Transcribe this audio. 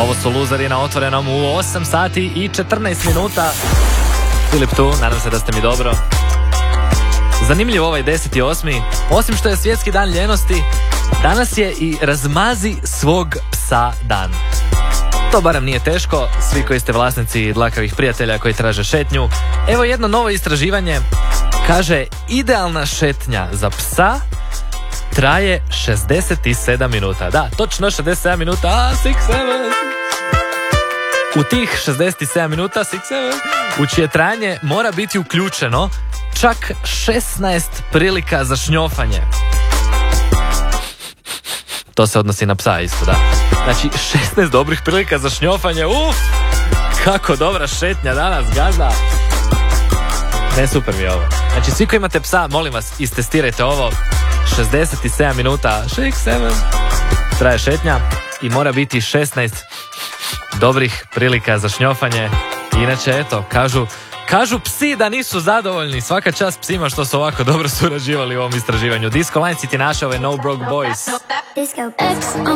Ovo su Luzeri na Otvorenom u 8 sati i 14 minuta. Filip tu, nadam se da ste mi dobro. Zanimljivo ovaj 10.8. Osim što je svjetski dan ljenosti, danas je i razmazi svog psa dan. To barem nije teško, svi koji ste vlasnici dlakavih prijatelja koji traže šetnju. Evo jedno novo istraživanje. Kaže, idealna šetnja za psa traje 67 minuta. Da, točno 67 minuta. 6-7. U tih 67 minuta, 6-7, u čije trajanje mora biti uključeno čak 16 prilika za šnjofanje. To se odnosi na psa isto, da. Znači, 16 dobrih prilika za šnjofanje. Kako dobra šetnja danas, gazda. Ne, super mi je ovo. Znači, svi koji imate psa, molim vas, istestirajte ovo. 67 minuta, 6-7, traje šetnja i mora biti 16 dobrih prilika za šnjofanje. Inače, eto, kažu psi da nisu zadovoljni. Svaka čast psima što su ovako dobro surađivali u ovom istraživanju. Disco Line si ti našao, No Broke Boys.